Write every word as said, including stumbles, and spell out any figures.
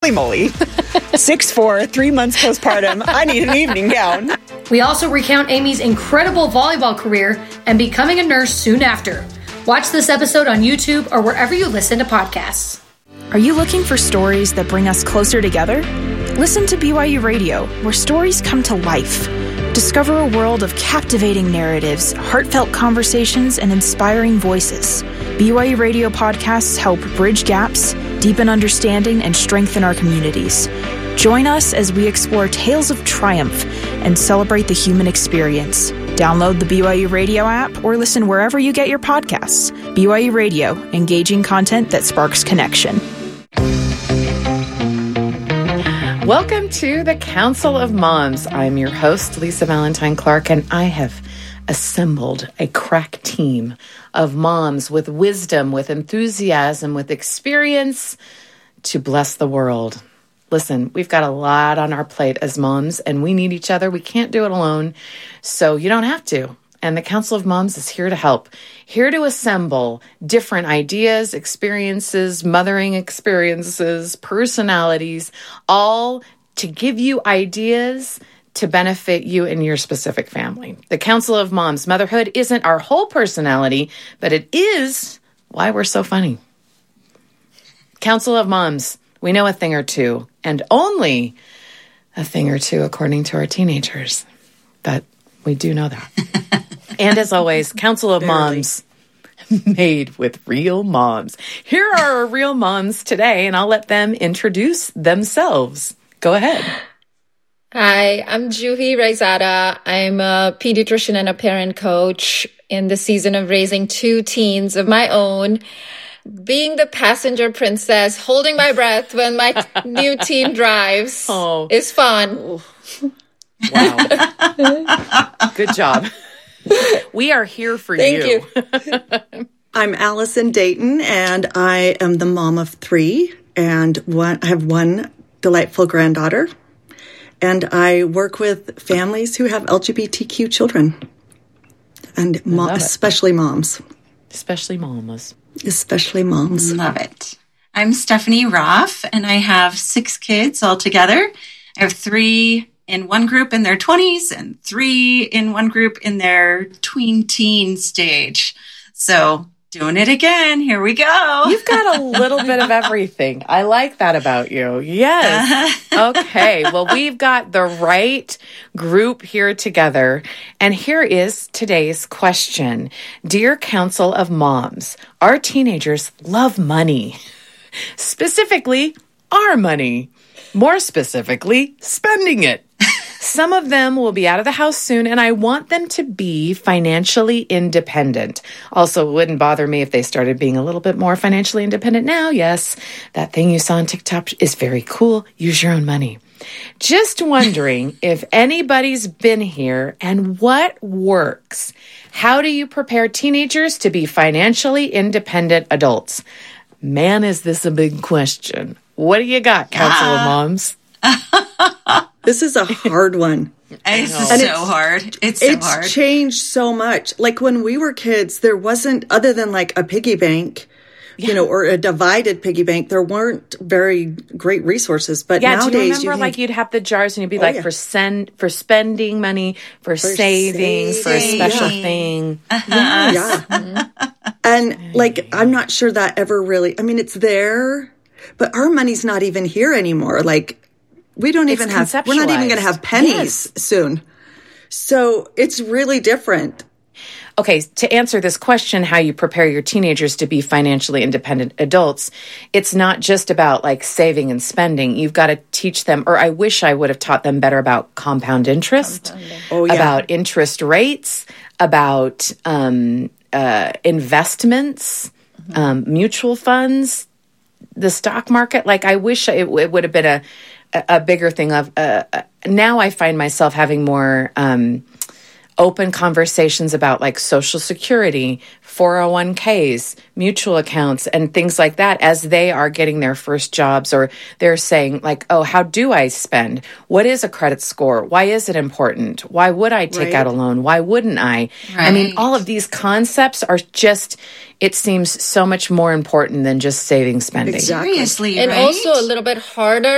Holy moly. six four, three months postpartum. I need an evening gown. We also recount Amy's incredible volleyball career and becoming a nurse soon after. Watch this episode on YouTube or wherever you listen to podcasts. Are you looking for stories that bring us closer together? Listen to B Y U Radio, where stories come to life. Discover a world of captivating narratives, heartfelt conversations, and inspiring voices. B Y U Radio podcasts help bridge gaps, deepen understanding, and strengthen our communities. Join us as we explore tales of triumph and celebrate the human experience. Download the B Y U Radio app or listen wherever you get your podcasts. B Y U Radio, engaging content that sparks connection. Welcome to the Council of Moms. I'm your host, Lisa Valentine Clark, and I have assembled a crack team of moms with wisdom, with enthusiasm, with experience to bless the world. Listen, we've got a lot on our plate as moms, and we need each other. We can't do it alone, so you don't have to. And the Council of Moms is here to help, here to assemble different ideas, experiences, mothering experiences, personalities, all to give you ideas to benefit you and your specific family. The Council of Moms, motherhood isn't our whole personality, but it is why we're so funny. Council of Moms, we know a thing or two, and only a thing or two according to our teenagers. But we do know that. And as always, Council of Barely. Moms, made with real moms. Here are our real moms today, and I'll let them introduce themselves. Go ahead. Hi, I'm Juhi Raizada. I'm a pediatrician and a parent coach in the season of raising two teens of my own. Being the passenger princess, holding my breath when my t- new teen drives Oh. is fun. Wow. Good job. We are here for Thank you. you. I'm Allison Dayton, and I am the mom of three, and one, I have one delightful granddaughter, and I work with families who have L G B T Q children, and mo- love it. especially moms. Especially mamas. Especially moms. Love it. I'm Stephanie Roth, and I have six kids altogether. I have three in one group in their twenties and three in one group in their tween teen stage. So doing it again. Here we go. You've got a little bit of everything. I like that about you. Yes. Okay. Well, we've got the right group here together. And here is today's question. Dear Council of Moms, our teenagers love money. Specifically, our money. More specifically, spending it. Some of them will be out of the house soon, and I want them to be financially independent. Also, it wouldn't bother me if they started being a little bit more financially independent now. Yes, that thing you saw on TikTok is very cool. Use your own money. Just wondering if anybody's been here and what works. How do you prepare teenagers to be financially independent adults? Man, is this a big question. What do you got, Council of Moms? This is a hard one. It's so And it's- hard. It's so it's hard. changed so much. Like when we were kids, there wasn't, other than like a piggy bank, you know, or a divided piggy bank, there weren't very great resources. But Yeah, nowadays, do you remember can- like you'd have the jars and you'd be Oh, like yeah. for send for spending money, for, saving, for a saving, special yeah. thing. Yeah. And like, I'm not sure that ever really, I mean, it's there, but our money's not even here anymore. Like, we don't It's even have, we're not even going to conceptualized. have pennies Yes. soon. So it's really different. Okay, to answer this question, how you prepare your teenagers to be financially independent adults, it's not just about like saving and spending. You've got to teach them, or I wish I would have taught them better about compound interest, Oh, yeah. about interest rates, about um, uh, investments, um, mutual funds, the stock market. Like I wish it, it would have been a a bigger thing of. Uh, now I find myself having more. Um, open conversations about like Social Security, four oh one k's, mutual accounts, and things like that as they are getting their first jobs, or they're saying like, oh, how do I spend? What is a credit score? Why is it important? Why would I take Right. out a loan? Why wouldn't I? I mean, Right. all of these concepts are just, it seems so much more important than just saving spending. Exactly. Seriously, And right? also a little bit harder